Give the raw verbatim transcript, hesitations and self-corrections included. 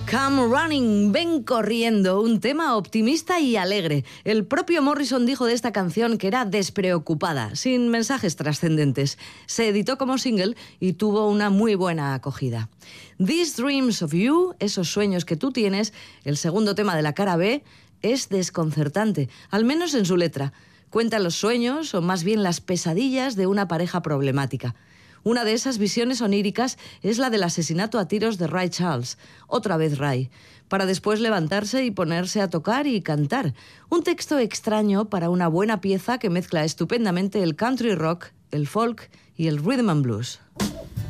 Come Running, ven corriendo, un tema optimista y alegre. El propio Morrison dijo de esta canción que era despreocupada, sin mensajes trascendentes. Se editó como single y tuvo una muy buena acogida. These Dreams of You, esos sueños que tú tienes, el segundo tema de la cara B, es desconcertante, al menos en su letra. Cuenta los sueños, o más bien las pesadillas, de una pareja problemática. Una de esas visiones oníricas es la del asesinato a tiros de Ray Charles, otra vez Ray, para después levantarse y ponerse a tocar y cantar. Un texto extraño para una buena pieza que mezcla estupendamente el country rock, el folk y el rhythm and blues.